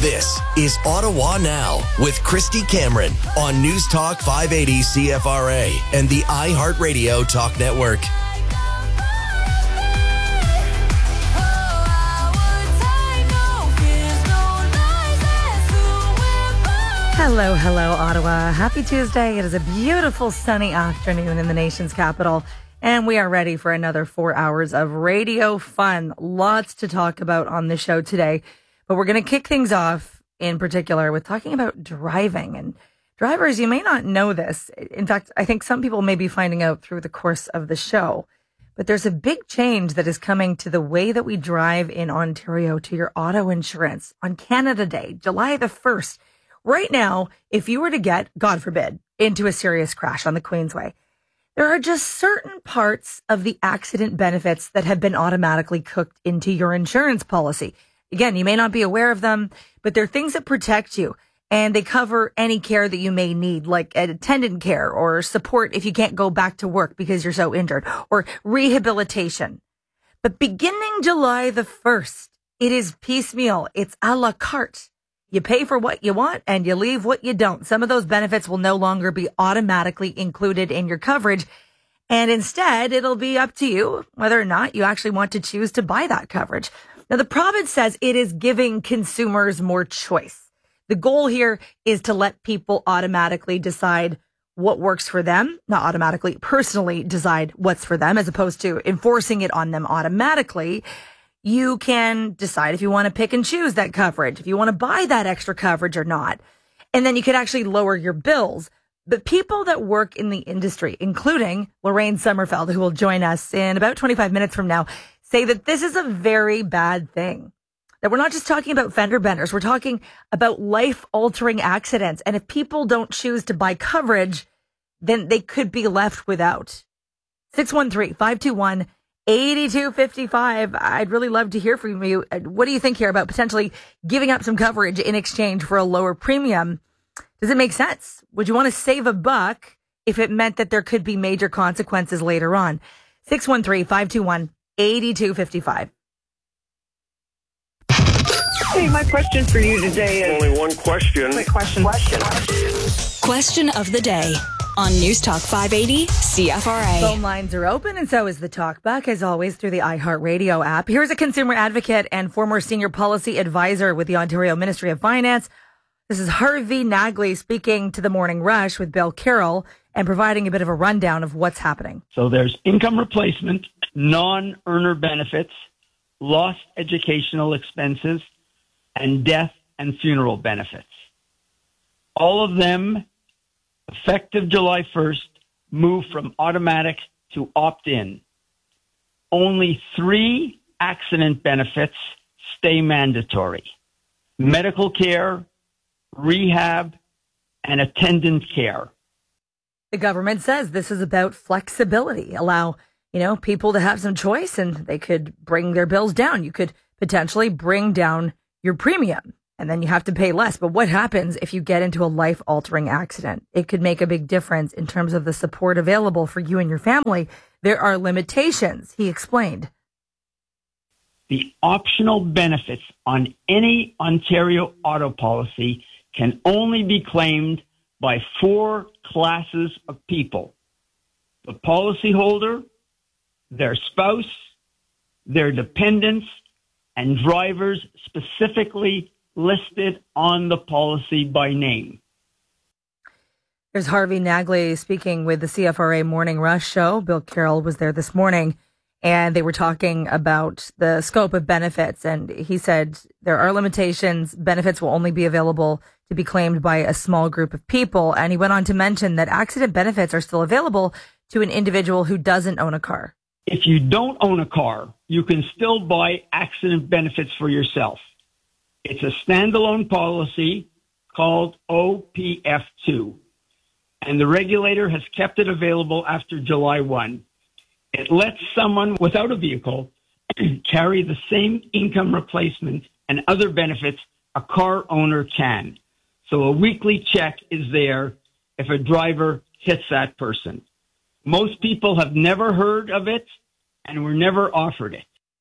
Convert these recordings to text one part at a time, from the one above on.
This is Ottawa Now with Christy Cameron on News Talk 580 CFRA and the iHeartRadio Talk Network. Hello, Ottawa. Happy Tuesday. It is a beautiful sunny afternoon in the nation's capital, and we are ready for another 4 hours of radio fun. Lots to talk about on the show today, but we're going to kick things off in particular with talking about driving. And drivers, you may not know this. In fact, I think some people may be finding out through the course of the show, but there's a big change that is coming to the way that we drive in Ontario to your auto insurance on Canada Day, July the 1st. Right now, if you were to get, God forbid, into a serious crash on the Queensway, there are just certain parts of the accident benefits that have been automatically cooked into your insurance policy. Again, you may not be aware of them, but they're things that protect you, and they cover any care that you may need, like attendant care or support if you can't go back to work because you're so injured, or rehabilitation. But beginning July the 1st, it is piecemeal. It's a la carte. You pay for what you want and you leave what you don't. Some of those benefits will no longer be automatically included in your coverage. And instead, it'll be up to you whether or not you actually want to choose to buy that coverage. Now, the province says it is giving consumers more choice. The goal here is to let people automatically decide what works for them, not automatically, personally decide what's for them, as opposed to enforcing it on them automatically. You can decide if you want to pick and choose that coverage, if you want to buy that extra coverage or not. And then you could actually lower your bills. But people that work in the industry, including Lorraine Sommerfeld, who will join us in about 25 minutes from now, say that this is a very bad thing. That we're not just talking about fender benders. We're talking about life-altering accidents. And if people don't choose to buy coverage, then they could be left without. 613-521-8255. I'd really love to hear from you. What do you think here about potentially giving up some coverage in exchange for a lower premium? Does it make sense? Would you want to save a buck if it meant that there could be major consequences later on? 613-521-8255. Hey, my question for you today is... Only one question. Question of the day on News Talk 580 CFRA. Phone lines are open, and so is the talkback, as always, through the iHeartRadio app. Here's a consumer advocate and former senior policy advisor with the Ontario Ministry of Finance. This is Harvey Nagley speaking to the Morning Rush with Bill Carroll and providing a bit of a rundown of what's happening. So there's income replacement, non-earner benefits, lost educational expenses, and death and funeral benefits. All of them, effective July 1st, move from automatic to opt-in. Only 3 accident benefits stay mandatory: medical care, rehab, and attendant care. The government says this is about flexibility. Allow, people to have some choice, and they could bring their bills down. You could potentially bring down your premium, and then you have to pay less. But what happens if you get into a life-altering accident? It could make a big difference in terms of the support available for you and your family. There are limitations, he explained. The optional benefits on any Ontario auto policy can only be claimed by 4 classes of people: the policyholder, their spouse, their dependents, and drivers specifically listed on the policy by name. There's Harvey Nagley speaking with the CFRA Morning Rush show. Bill Carroll was there this morning, and they were talking about the scope of benefits. And he said there are limitations. Benefits will only be available to be claimed by a small group of people. And he went on to mention that accident benefits are still available to an individual who doesn't own a car. If you don't own a car, you can still buy accident benefits for yourself. It's a standalone policy called OPF2, and the regulator has kept it available after July 1. It lets someone without a vehicle carry the same income replacement and other benefits a car owner can. So a weekly check is there if a driver hits that person. Most people have never heard of it and were never offered it.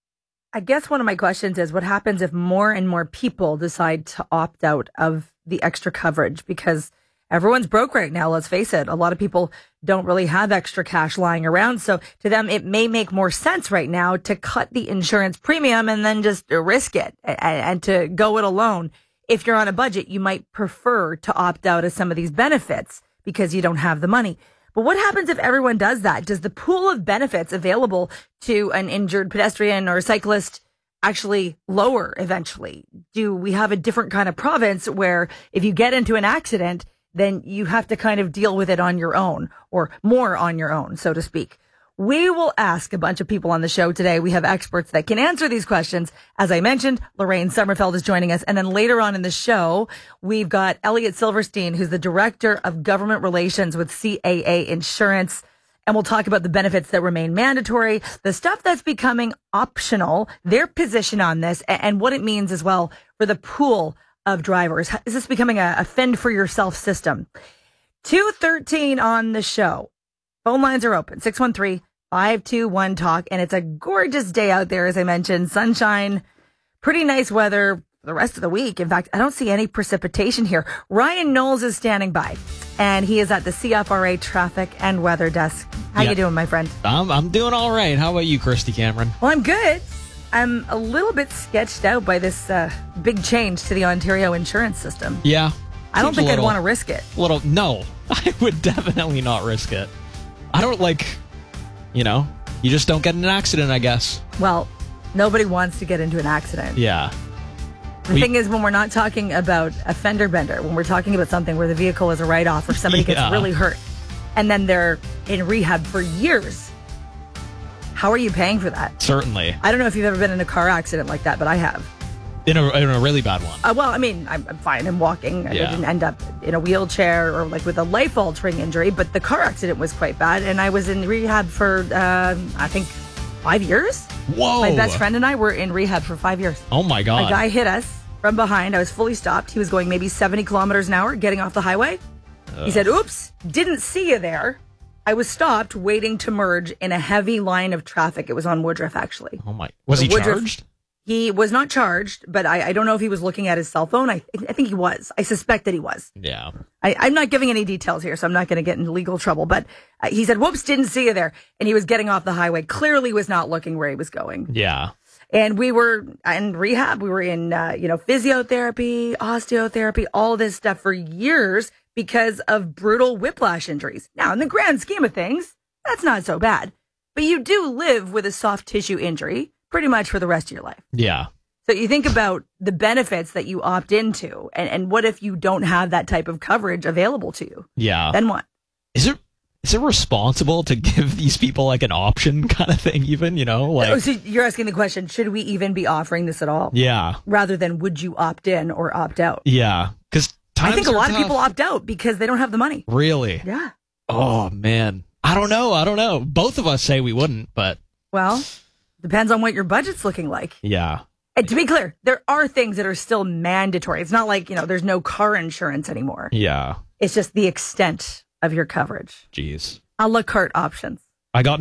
I guess one of my questions is what happens if more and more people decide to opt out of the extra coverage? Because everyone's broke right now, let's face it. A lot of people don't really have extra cash lying around. So to them, it may make more sense right now to cut the insurance premium and then just risk it and to go it alone. If you're on a budget, you might prefer to opt out of some of these benefits because you don't have the money. But what happens if everyone does that? Does the pool of benefits available to an injured pedestrian or cyclist actually lower eventually? Do we have a different kind of province where if you get into an accident, then you have to kind of deal with it on your own or more on your own, so to speak? We will ask a bunch of people on the show today. We have experts that can answer these questions. As I mentioned, Lorraine Sommerfeld is joining us. And then later on in the show, we've got Elliot Silverstein, who's the Director of Government Relations with CAA Insurance. And we'll talk about the benefits that remain mandatory, the stuff that's becoming optional, their position on this, and what it means as well for the pool of drivers. Is this becoming a fend for yourself system? 2:13 on the show. Phone lines are open, 613-521-TALK. And it's a gorgeous day out there, as I mentioned. Sunshine, pretty nice weather the rest of the week. In fact, I don't see any precipitation here. Ryan Knowles is standing by, and he is at the CFRA Traffic and Weather Desk. How you doing, my friend? I'm doing all right. How about you, Christy Cameron? Well, I'm good. I'm a little bit sketched out by this big change to the Ontario insurance system. Yeah. I don't think I'd want to risk it. No, I would definitely not risk it. I don't you just don't get in an accident, I guess. Well, nobody wants to get into an accident. Yeah. The thing is, when we're not talking about a fender bender, when we're talking about something where the vehicle is a write-off or somebody gets really hurt and then they're in rehab for years, how are you paying for that? Certainly. I don't know if you've ever been in a car accident like that, but I have. In a really bad one. Well, I mean, I'm fine. I'm walking. I didn't end up in a wheelchair or like with a life-altering injury, but the car accident was quite bad. And I was in rehab for, I think, 5 years. Whoa. My best friend and I were in rehab for 5 years. Oh, my God. A guy hit us from behind. I was fully stopped. He was going maybe 70 kilometers an hour getting off the highway. He said, oops, didn't see you there. I was stopped waiting to merge in a heavy line of traffic. It was on Woodruff, actually. Oh, my. Was he charged? He was not charged, but I don't know if he was looking at his cell phone. I think he was. I suspect that he was. Yeah. I'm not giving any details here, so I'm not going to get into legal trouble. But he said, whoops, didn't see you there. And he was getting off the highway. Clearly was not looking where he was going. Yeah. And we were in rehab. We were in, physiotherapy, osteotherapy, all this stuff for years because of brutal whiplash injuries. Now, in the grand scheme of things, that's not so bad. But you do live with a soft tissue injury pretty much for the rest of your life. Yeah. So you think about the benefits that you opt into, and what if you don't have that type of coverage available to you? Yeah. Then what? Is it responsible to give these people like an option kind of thing even, So you're asking the question, should we even be offering this at all? Yeah. Rather than would you opt in or opt out? Yeah. Because I think a lot of people opt out because they don't have the money. Really? Yeah. Oh, man. I don't know. Both of us say we wouldn't, but... Well, depends on what your budget's looking like. Yeah. And to be clear, there are things that are still mandatory. It's not like, there's no car insurance anymore. Yeah. It's just the extent of your coverage. Jeez. A la carte options. I got